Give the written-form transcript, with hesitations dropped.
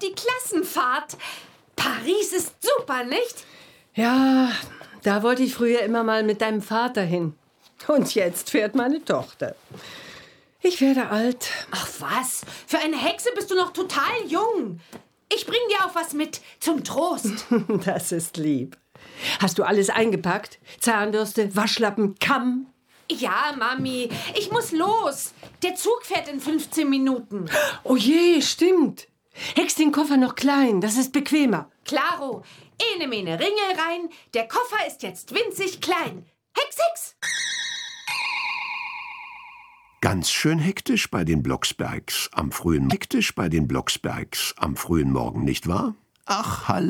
die Klassenfahrt. Paris ist super, nicht? Ja, da wollte ich früher immer mal mit deinem Vater hin. Und jetzt fährt meine Tochter. Ich werde alt. Ach was, für eine Hexe bist du noch total jung. Ich bring dir auch was mit, zum Trost. Das ist lieb. Hast du alles eingepackt? Zahnbürste, Waschlappen, Kamm? Ja, Mami, ich muss los. Der Zug fährt in 15 Minuten. Oh je, stimmt. Hex den Koffer noch klein, das ist bequemer. Klaro, ene mene Ringel rein, der Koffer ist jetzt winzig klein. Hex, Hex! Ganz schön hektisch bei den Blocksbergs am frühen Morgen, nicht wahr? Ach, hallo.